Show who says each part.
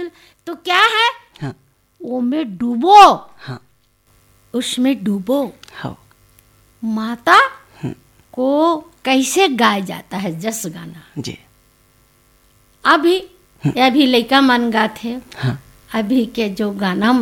Speaker 1: तो क्या है?
Speaker 2: हाँ
Speaker 1: वो में डूबो,
Speaker 2: हाँ
Speaker 1: उसमें डूबो।
Speaker 2: हाँ
Speaker 1: माता को कैसे गाया जाता है जस गाना।
Speaker 2: जी
Speaker 1: अभी लइका मन गाथे,
Speaker 2: हाँ
Speaker 1: अभी के जो गाना